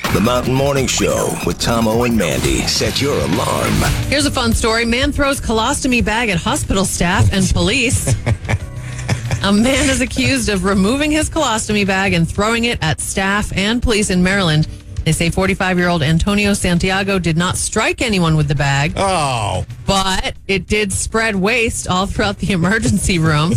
The Mountain Morning Show with Tomo and Mandy. Set your alarm. Here's a fun story. Man throws colostomy bag at hospital staff and police. A man is accused of removing his colostomy bag and throwing it at staff and police in Maryland. They say 45-year-old Antonio Santiago did not strike anyone with the bag. Oh. But it did spread waste all throughout the emergency room.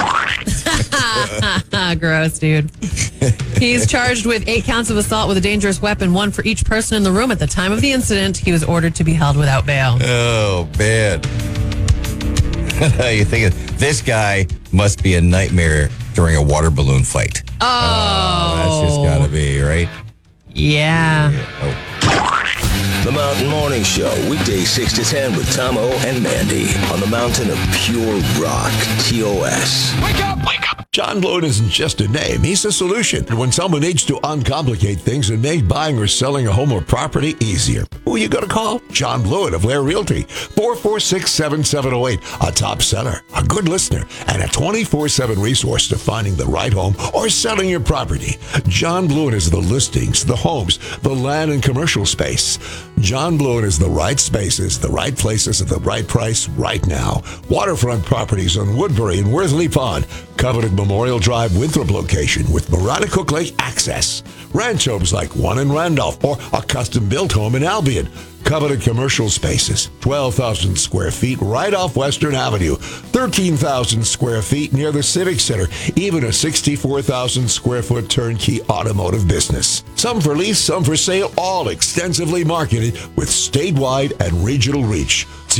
Gross, dude. He's charged with 8 counts of assault with a dangerous weapon, 1 for each person in the room. At the time of the incident, he was ordered to be held without bail. Oh, man. You think this guy must be a nightmare during a water balloon fight. Oh. That's just got to be, right? Yeah. The Mountain Morning Show, weekdays 6 to 10 with Tomo and Mandy on the mountain of pure rock, TOS. Wake up! Wake up! John Blewett isn't just a name, he's a solution. When someone needs to uncomplicate things and make buying or selling a home or property easier. Who are you going to call? John Blewett of Lair Realty. 446-7708. A top seller, a good listener, and a 24/7 resource to finding the right home or selling your property. John Blewett is the listings, the homes, the land and commercial space. John Blewett is the right spaces, the right places at the right price right now. Waterfront properties on Woodbury and Worthley Pond. Coveted Memorial Drive Winthrop location with Marana-Cook Lake access. Ranch homes like one in Randolph or a custom-built home in Albion. Coveted commercial spaces, 12,000 square feet right off Western Avenue, 13,000 square feet near the Civic Center, even a 64,000 square foot turnkey automotive business. Some for lease, some for sale, all extensively marketed with statewide and regional reach.